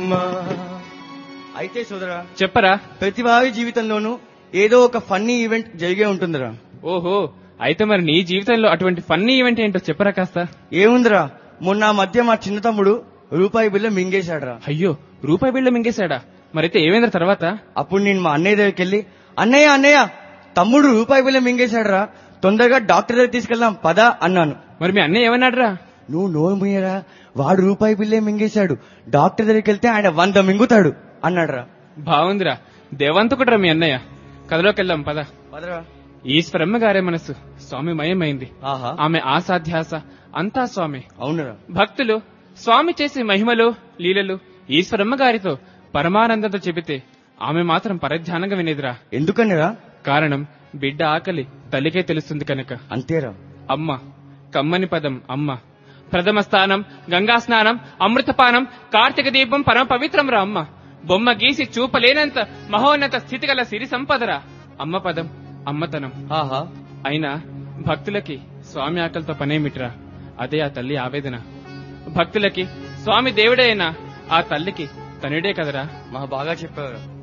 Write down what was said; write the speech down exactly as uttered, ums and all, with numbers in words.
అమ్మా. అయితే సోదరా చెప్పరా. ప్రతి వారి జీవితంలోనూ ఏదో ఒక ఫన్నీ ఈవెంట్ జరిగే ఉంటుందిరా. ఓహో, అయితే మరి నీ జీవితంలో అటువంటి ఫన్నీ ఈవెంట్ ఏంటో చెప్పరా కాస్త. ఏముందిరా, మొన్న మధ్య మా చిన్న తమ్ముడు రూపాయి బిల్ల మింగేశాడ్రా. అయ్యో, రూపాయి బిళ్ళ మింగేశాడా? మరైతే ఏమైంది తర్వాత? అప్పుడు నేను మా అన్నయ్య దగ్గరికి వెళ్ళి, అన్నయ్య అన్నయ్య తమ్ముడు రూపాయి బిల్ల మింగేశాడ్రా, తొందరగా డాక్టర్ దగ్గర తీసుకెళ్దాం పదా అన్నాను. మరి మీ అన్నయ్య ఏమన్నాడురా? నువ్వు నోరు మీయరా, వాడు రూపాయి బిల్లే మింగేశాడు, డాక్టర్ దగ్గరికి వెళ్తే ఆయన వంద మింగుతాడు అన్నాడురా. బాగుందిరా, దేవంతకుడ్రా మీ అన్నయ్య. కథలోకి వెళ్దాం పద. పదరా. ఈశ్వరమ్మ గారే మనసు స్వామి మయమైంది. ఆహా, ఆమె ఆసాధ్యాస అంతా స్వామి. అవునరా. భక్తులు స్వామి చేసే మహిమలు లీలలు ఈశ్వరమ్మ గారితో పరమానందంతో చెబితే ఆమె మాత్రం పరధ్యానంగా వినేదిరా. ఎందుకనిరా? కారణం బిడ్డ ఆకలి తల్లికే తెలుస్తుంది కనుక. అంతేరా. అమ్మ, కమ్మని పదం అమ్మ. ప్రథమ స్థానం గంగా స్నానం, అమృతపానం, కార్తీక దీపం పరమ పవిత్రం రా అమ్మ. బొమ్మ గీసి చూపలేనంత మహోన్నత స్థితి గల సిరి సంపదరా అమ్మ పదం, అమ్మతనం. ఆహా, అయినా భక్తులకి స్వామి ఆకలితో పనేమిట్రా? అదే ఆ తల్లి ఆవేదన. భక్తులకి స్వామి దేవుడే అయినా ఆ తల్లికి తనుడే కదరా. మా బాగా చెప్పారు.